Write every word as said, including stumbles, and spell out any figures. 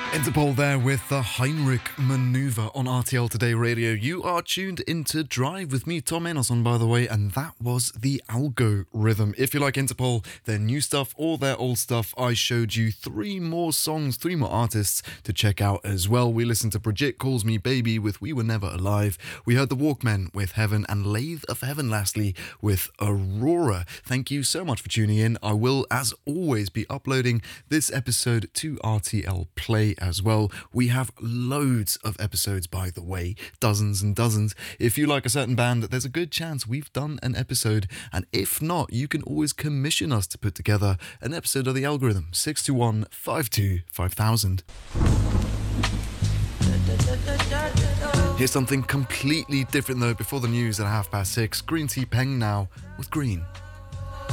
Interpol there with the Heinrich Maneuver on R T L Today Radio. You are tuned into Drive with me, Tom Emerson, by the way, and that was the Algorithm. If you like Interpol, their new stuff or their old stuff, I showed you three more songs, three more artists to check out as well. We listened to Brigitte Calls Me Baby with We Were Never Alive. We heard the Walkmen with Heaven and Lathe of Heaven lastly with Aurora. Thank you so much for tuning in. I will, as always, be uploading this episode to R T L Play as well. We have loads of episodes, by the way, dozens and dozens. If you like a certain band, there's a good chance we've done an episode, and if not, you can always commission us to put together an episode of The Algorithm. six two one, five two five thousand. Here's something completely different though before the news at half past six. Green Tea Peng now with Green.